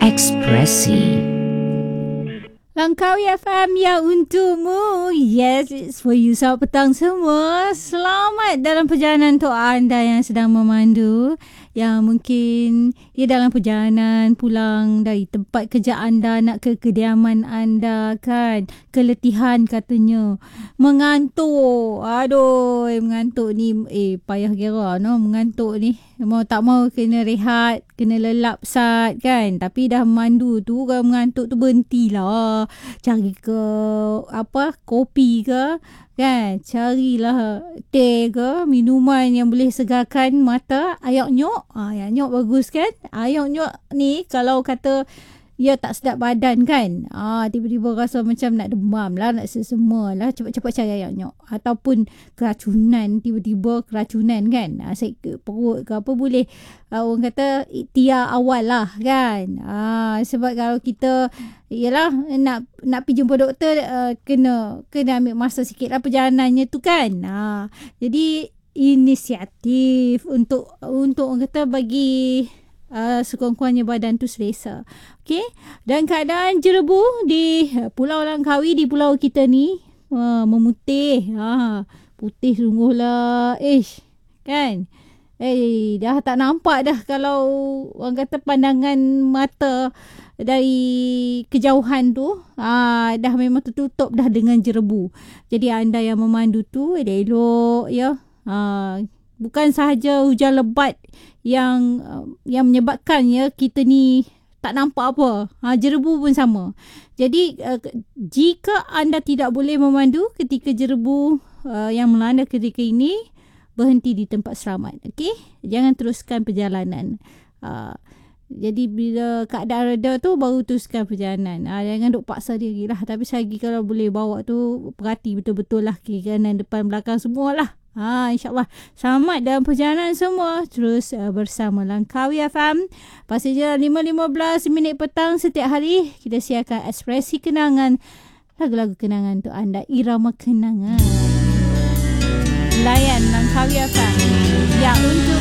Ekspresi. Langkawi FM yang untukmu. Yes, it's for you. Selamat petang semua. Selamat dalam perjalanan untuk anda yang sedang memandu. Yang mungkin dalam perjalanan pulang dari tempat kerja anda, nak ke kediaman anda kan. Keletihan katanya. Mengantuk. Aduh, mengantuk ni. Payah kira no. Mengantuk ni. Mau tak mau kena rehat. Kena lelap sat kan. Tapi dah memandu tu, kalau mengantuk tu berhentilah. Cari ke kopi ke kan, carilah teh ke, minuman yang boleh segarkan mata. Ayak nyok, ayak nyok bagus kan. Ayak nyok ni kalau kata ya tak sedap badan kan, tiba-tiba rasa macam nak demam lah, nak sesema lah, cepat-cepat cari ayak nyok. Ataupun keracunan, tiba-tiba keracunan kan, sakit perut ke apa, boleh orang kata ikhtiar awal lah kan. Sebab kalau kita nak pergi jumpa doktor, kena ambil masa sikit lah perjalanannya tu kan. Jadi inisiatif untuk orang kata bagi sekurang-kurangnya badan tu selesa. Okey. Dan keadaan jerebu di Pulau Langkawi, di pulau kita ni memutih. Putih sungguhlah. Kan? Dah tak nampak dah kalau orang kata pandangan mata dari kejauhan tu dah memang tertutup dah dengan jerebu. Jadi anda yang memandu tu elok ya. Bukan sahaja hujan lebat yang menyebabkan ya kita ni tak nampak apa. Jerebu pun sama. Jadi jika anda tidak boleh memandu ketika jerebu yang melanda ketika ini, berhenti di tempat selamat. Okey? Jangan teruskan perjalanan. Jadi bila keadaan reda tu baru teruskan perjalanan. Jangan duk paksa diri lah. Tapi selagi kalau boleh bawa tu, perhati betul-betul lah kiri kanan depan belakang semualah. InsyaAllah selamat dalam perjalanan semua. Terus bersama Langkawi FM. Pasti je 5.15 minit petang setiap hari kita siarkan Ekspresi Kenangan. Lagu-lagu kenangan untuk anda, irama kenangan. Layan Langkawi FM yang untuk